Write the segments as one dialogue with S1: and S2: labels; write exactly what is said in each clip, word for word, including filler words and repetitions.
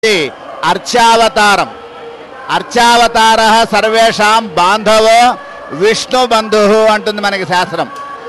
S1: అర్చావతారం. అర్చావతార సర్వేషాం బాంధవో విష్ణు బంధు అంటుంది మనకి శాస్త్రం.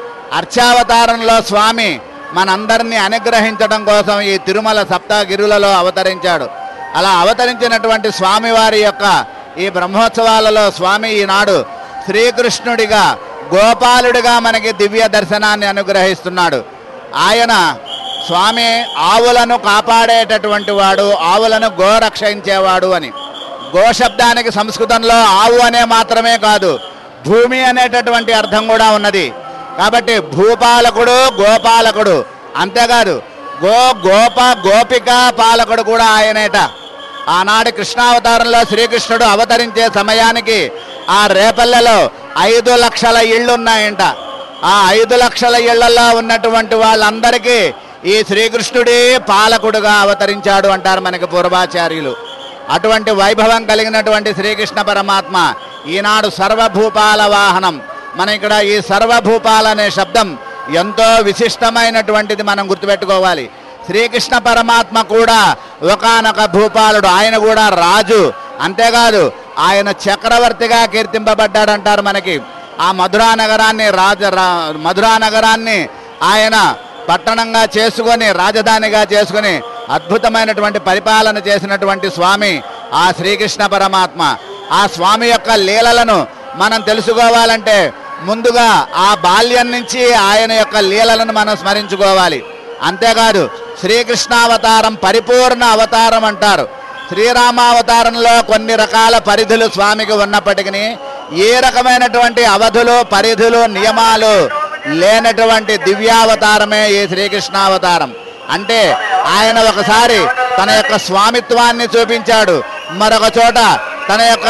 S1: అర్చావతారంలో స్వామి మనందరినీ అనుగ్రహించడం కోసం ఈ తిరుమల సప్తగిరులలో అవతరించాడు. అలా అవతరించినటువంటి స్వామివారి యొక్క ఈ బ్రహ్మోత్సవాలలో స్వామి ఈనాడు శ్రీకృష్ణుడిగా గోపాలుడిగా మనకి దివ్య దర్శనాన్ని అనుగ్రహిస్తున్నాడు. ఆయన స్వామి ఆవులను కాపాడేటటువంటి వాడు, ఆవులను గోరక్షించేవాడు అని. గోశబ్దానికి సంస్కృతంలో ఆవు అనే మాత్రమే కాదు, భూమి అనేటటువంటి అర్థం కూడా ఉన్నది. కాబట్టి భూపాలకుడు, గోపాలకుడు, అంతేకాదు గో గోప గోపిక పాలకుడు కూడా ఆయనేట. ఆనాడు కృష్ణావతారంలో శ్రీకృష్ణుడు అవతరించే సమయానికి ఆ రేపల్లెలో ఐదు లక్షల ఇళ్ళున్నాయంట. ఆ ఐదు లక్షల ఇళ్లలో ఉన్నటువంటి వాళ్ళందరికీ ఈ శ్రీకృష్ణుడే పాలకుడుగా అవతరించాడు అంటారు మనకి పూర్వాచార్యులు. అటువంటి వైభవం కలిగినటువంటి శ్రీకృష్ణ పరమాత్మ ఈనాడు సర్వభూపాల వాహనం. మన ఇక్కడ ఈ సర్వభూపాల అనే శబ్దం ఎంతో విశిష్టమైనటువంటిది, మనం గుర్తుపెట్టుకోవాలి. శ్రీకృష్ణ పరమాత్మ కూడా ఒకానొక భూపాలుడు, ఆయన కూడా రాజు. అంతేకాదు ఆయన చక్రవర్తిగా కీర్తింపబడ్డాడంటారు మనకి. ఆ మధురా నగరాన్ని రాజ మధురా నగరాన్ని ఆయన పట్టణంగా చేసుకొని రాజధానిగా చేసుకొని అద్భుతమైనటువంటి పరిపాలన చేసినటువంటి స్వామి ఆ శ్రీకృష్ణ పరమాత్మ. ఆ స్వామి యొక్క లీలలను మనం తెలుసుకోవాలంటే ముందుగా ఆ బాల్యం నుంచి ఆయన యొక్క లీలలను మనం స్మరించుకోవాలి. అంతేకాదు శ్రీకృష్ణావతారం పరిపూర్ణ అవతారం అంటారు. శ్రీరామావతారంలో కొన్ని రకాల పరిధులు స్వామికి ఉన్నప్పటికీ ఏ రకమైనటువంటి అవధులు, పరిధులు, నియమాలు లేనటువంటి దివ్యావతారమే ఈ శ్రీకృష్ణావతారం. అంటే ఆయన ఒకసారి తన యొక్క స్వామిత్వాన్ని చూపించాడు, మరొక చోట తన యొక్క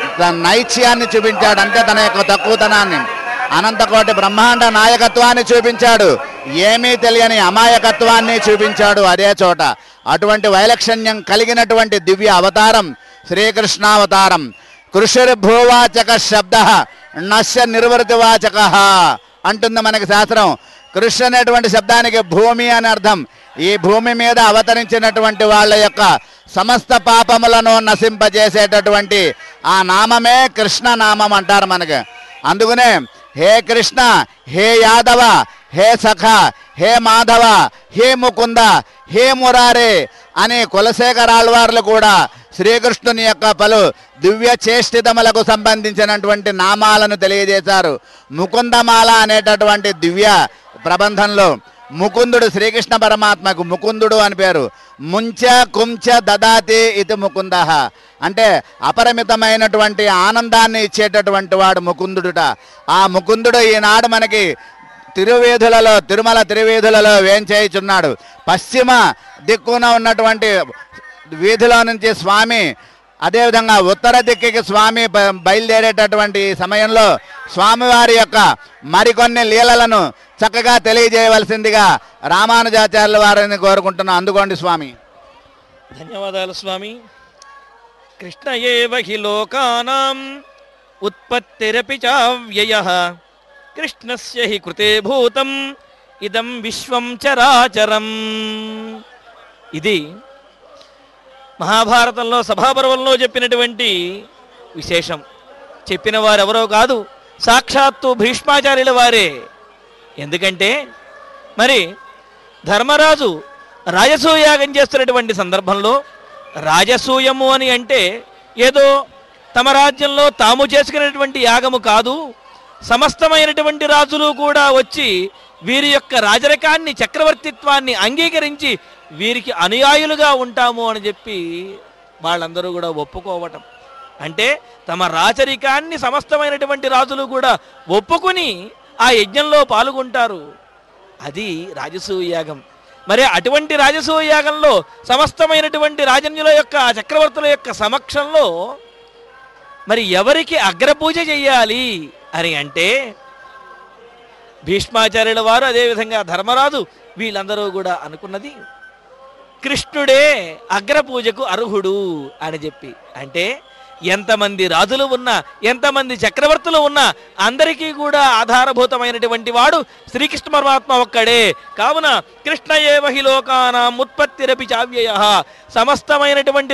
S1: నైత్యాన్ని చూపించాడు, అంటే తన యొక్క తక్కువతనాన్ని. అనంతకోటి బ్రహ్మాండ నాయకత్వాన్ని చూపించాడు, ఏమీ తెలియని అమాయకత్వాన్ని చూపించాడు అదే చోట. అటువంటి వైలక్షణ్యం కలిగినటువంటి దివ్య అవతారం శ్రీకృష్ణావతారం. కృషిర్భూవాచక శబ్ద నశ్య నిర్వృతివాచక అంటుంది మనకి శాస్త్రం. కృషి అనేటువంటి శబ్దానికి భూమి అని అర్థం. ఈ భూమి మీద అవతరించినటువంటి వాళ్ళ యొక్క సమస్త పాపములను నశింపజేసేటటువంటి ఆ నామమే కృష్ణ నామం అంటారు మనకి. అందుకనే హే కృష్ణ, హే యాదవ, హే సఖ, హే మాధవ, హే ముకుంద, హే మురారే అని కులశేఖరాళ్వార్లు కూడా శ్రీకృష్ణుని యొక్క పలు దివ్య చేష్టితములకు సంబంధించినటువంటి నామాలను తెలియజేశారు. ముకుందమాల అనేటటువంటి దివ్య ప్రబంధంలో ముకుందుడు శ్రీకృష్ణ పరమాత్మకు ముకుందుడు అని పేరు. ముంచ కుంచ దదాతి ఇది ముకుంద అంటే అపరిమితమైనటువంటి ఆనందాన్ని ఇచ్చేటటువంటి వాడు ముకుందుడుట. ఆ ముకుందుడు ఈనాడు మనకి తిరువేధులలో, తిరుమల తిరువేధులలో వేంచేయుచున్నాడు. పశ్చిమ దిక్కున ఉన్నటువంటి వీధిలో నుంచి స్వామి, అదేవిధంగా ఉత్తర దిక్కుకి స్వామి బయలుదేరేటటువంటి సమయంలో స్వామివారి యొక్క మరికొన్ని లీలలను చక్కగా తెలియజేయవలసిందిగా రామానుజాచార్యుల వారిని కోరుకుంటున్నాం. అందుకోండి స్వామి.
S2: ధన్యవాదాలు స్వామి. కృష్ణ ఏవ హి లోకానాం ఉత్పత్తిరపి చావ్యయః కృష్ణస్య హి కృతే భూతం ఇదం విశ్వం చరాచరం. ఇది మహాభారతంలో సభాపర్వంలో చెప్పినటువంటి విశేషం. చెప్పిన వారెవరో కాదు, సాక్షాత్తు భీష్మాచార్యుల వారే. ఎందుకంటే మరి ధర్మరాజు రాజసూయాగం చేస్తున్నటువంటి సందర్భంలో, రాజసూయము అని అంటే ఏదో తమ రాజ్యంలో తాము చేసుకునేటువంటి యాగము కాదు, సమస్తమైనటువంటి రాజులు కూడా వచ్చి వీరి యొక్క రాజరికాన్ని, చక్రవర్తిత్వాన్ని అంగీకరించి వీరికి అనుయాయులుగా ఉంటాము అని చెప్పి వాళ్ళందరూ కూడా ఒప్పుకోవటం. అంటే తమ రాజరికాన్ని సమస్తమైనటువంటి రాజులు కూడా ఒప్పుకుని ఆ యజ్ఞంలో పాల్గొంటారు. అది రాజసూయాగం. మరి అటువంటి రాజసూయాగంలో సమస్తమైనటువంటి రాజన్యుల యొక్క, చక్రవర్తుల యొక్క సమక్షంలో మరి ఎవరికి అగ్రపూజ చెయ్యాలి అని అంటే భీష్మాచార్యుల వారు, అదేవిధంగా ధర్మరాజు, వీళ్ళందరూ కూడా అనుకున్నది కృష్ణుడే అగ్రపూజకు అర్హుడు అని చెప్పి. అంటే ఎంతమంది రాజులు ఉన్నా, ఎంతమంది చక్రవర్తులు ఉన్నా అందరికీ కూడా ఆధారభూతమైనటువంటి వాడు శ్రీకృష్ణ పరమాత్మ ఒక్కడే. కావున కృష్ణ ఏవ హి లోకానాం ఉత్పత్తిరపి చావ్యయః, సమస్తమైనటువంటి